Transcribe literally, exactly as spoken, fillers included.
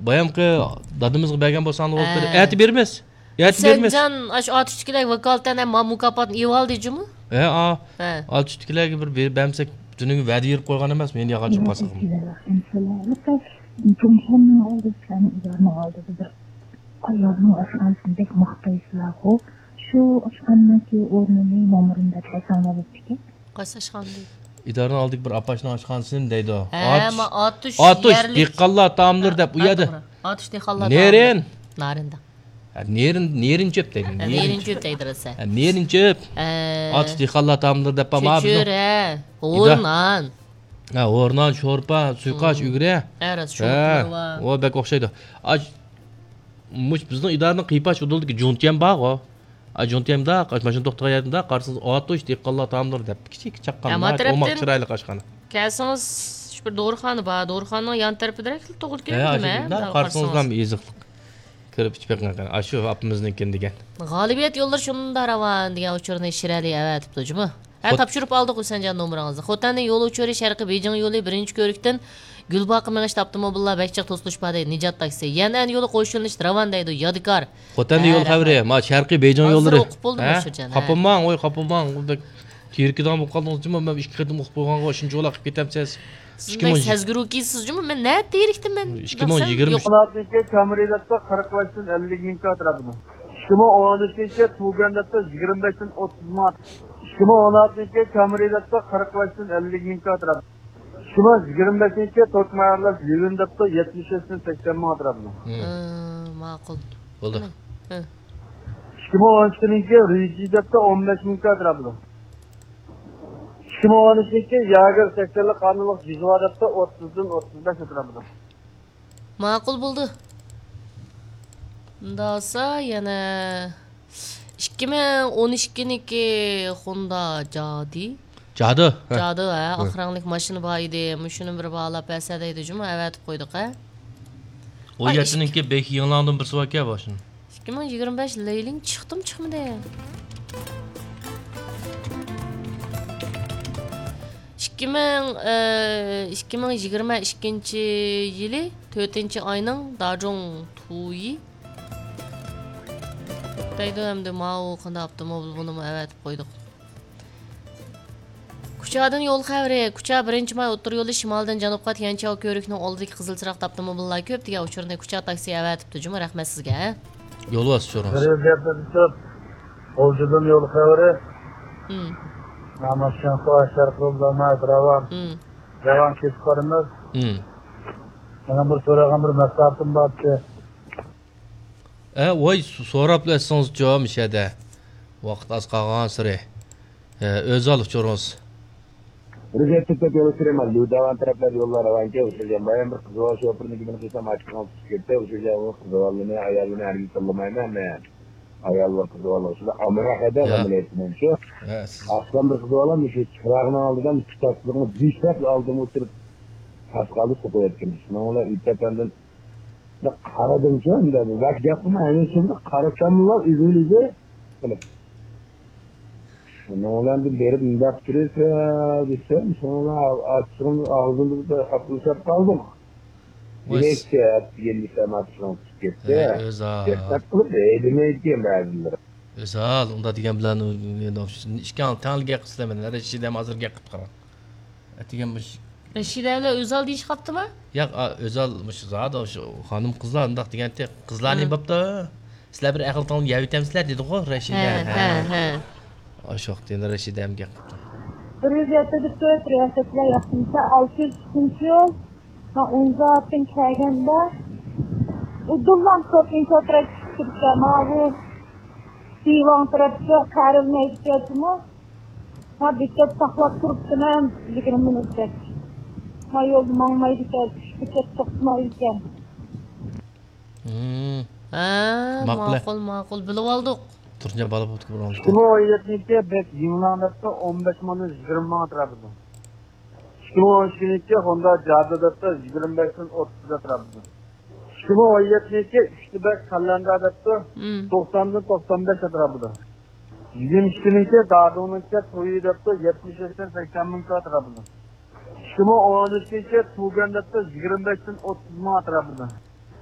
bayamqi dadimizga bergan bo'lsangiz olib ati bermas. Ati bermas. Sencan aş atıştıkiler vakaltan hem mukafat ival diyeceğim. He, a. Atıştıkilerga bir bermsak tunugi va'da berib qo'ygan emas, men yo'qqa chiqib qolsam. Cumhur'un oldu sen idarını aldı bir ayağını aşkansındaki muhtaysızlar o. Şu aşkandaki ornunu mamurunda çaysanla bitti. Kaç aşkandı? İdarını aldık bir apaşını aşkansın deydi o. He ama atış Atış diqqallah tamamdır dep uyadı. Atış diqqallah Nerin? Narında. Nerin nerin çöp deydi. Nerin çöp deydi rasa. Nerin çöp. Atış diqqallah tamamdır dep ama. Çöçür he. Ornan. Ha, ornan, şorpa, suyqaş, ügre. Evet, şorpa. O bek oxşaydı. Aç muş bizning idarning qiypash udildi ki jontiyam baq o. A jontiyamda, qaşmashin to'xtagan yerda qarsiz atosh diqqallah tamamdir deb kichik chaqqanlar, omoq chiroyli qashqani. Kelsiniz shu bir Doğruxoni bor, Doğruxonning yon tarafida to'g'ri keldimi? Ha, qarsingizdan bir eziqlik kirib chiqgan. A shu apimiznikin degan. G'olibiyat yo'llar shunda ravan degan uchurni Shirali avatibdi, jumi. Ha, topshirib oldik Husanjon nomerangizni. Xotanning yo'l uchuri Sharqiy Beijing yo'li birinchi ko'rikdan Gulbaqi meng'ish avtomobillar Bekchiq to'slashmadi Nijat taksi. Yana yo'li qo'shilinish ravan deydi Yodikor. Xotanning yo'l xavri, ma Sharqiy Beijing yo'llari. O'qib bo'ldimi Shirjan? Qopimman, o'y qopimman. Unda terkidan bo'lib qoldingizmi? Men ikki qatim o'qib qo'yganga shuncha yo'l qilib ketamsiz. Siz sezgurukisizmi? Men ne deyirikdim men? ikki ming yigirma oltinchi Kamridatda qirq beşdan ellik ming atrofida. ikki ming o'n uchinchi Tugandatda yigirma beşdan o'ttiz ming. ikki ming o'n oltinchi Kamridatda qirq beşdan ellik ming atrofida. ikki ming yigirma beshinchi To'qmayarlar Livindatda yetmish beşdan sakson ming atrofida. Ma'qul. Bo'ldi. ikki ming o'n ikkinchi Rijidatda o'n besh ming atrofida. ikki ming o'n uchinchi Yager sektorli qonunliq Jizvadatda o'ttizdan o'ttiz besh atrofida. Ma'qul bo'ldi. Ndasa yana ikki ming o'n ikkinchi Honda Jadi. Jadi. Jadi ha, oxiranglik mashina bor edi. Shuni bir bog'lab bersadaydi, juma avatib qo'ydik ha. O yettiniki bek yig'landim bir suvoka boshini. ikki ming yigirma besh leyling chiqdim chiqmadi. ikki ming ikki ming yigirma ikkinchi yili to'rtinchi oyning Dajong Tuyi deydi hamda ma'u qanday avtomobil buni avatib qo'ydik. Kuchadan yo'l xavri, Kucha birinchi may o'tir yo'li shimoldan janubga Tianchao ko'rikning oldidagi qizil chiroqda avtomobillar ko'p degan uchurni Kucha taksi avatibdi. Juma rahmat sizga. Yo'l bosish so'raymiz. Oljudan yo'l xavri. Hmm. Namashan qo'shar qo'llanma ravan. Hmm. Ravan kesqarimiz. Hmm. Mana bir so'ragan bir maslahatim borki. E, voy so'rab etsangiz javob ishada. Vaqt az qolgan siri. E, o'z olib cho'rimiz. Rizettepe yo'l süremez. Ludavan taraflar yollar avanca uçuracağım. Bayan bir kızı var. Şoförünü gibi nasılsam açık altı çıkırtı uçuracağım. O kızı varlığını ayarlığını her gün sallamayın ama yani. Ayar var kızı varlığı uçuracağım. Amırak eder ameliyatından şu. Aslan bir kızı varlığı şu çırağını aldıdan kitaplığını bir şef aldım oturup haskalı sokup etkimiş. Onlar İttepen'den karadım şu anda. Bak yapma yani şimdi karaçamlılar üzülüce Nolan bir berip imdat türese desem sonra açsın ağzımızda haplışap kaldım. Direkte gelmişsem açsın gitti. Özal. Takılıp edime ettiğim bazıları. Özal. Onda degan bilan ishkan tanilga qilsaman. Rashidam hozir gap qilib qara. Deganmish. Rashidamlar Özal deyish qaptimi? Yo'q, Özalmish zada o'sha xonim qizlar undaq deganda qizlarning bo'pti. Sizlar bir aql tanlab yeb etamsizlar dedi-ku Rashida. Ha, ha. Aşoq dedi Rashidam gap qildi. bir yuz yetmish to'rt riyosatlar yaptımsa olti yuz ikkinchi yol va o'n zaatdan kelganda udullan ko'pincha otirak chiqibdi. Mana divan tarafga qarilmaydi-ku. Ha bitta saqlab turibdim yigirma minutda. Ma yo'l mangmaydi-ku, bitta to'xtamaydi. Hmm. Ha, ma'qul, ma'qul bilib oldik. Turunca balık oturup olmuş. ikki ming o'n yettinchi bek Yinglandatda o'n besh ming yigirma atrofida. ikki ming o'n ikkinchi Honda Jadidatda yigirma beshdan o'ttiz atrofida. ikki ming o'n yettinchi uchta bek Kallandadatda to'qsondan to'qson besh atrofida. yigirma ikkinchi Dadoncha Toyidatda yetmish beşdan sakson ming atrofida. ikki ming o'n uchinchi Tugandatda yigirma beshdan o'ttiz ming atrofida.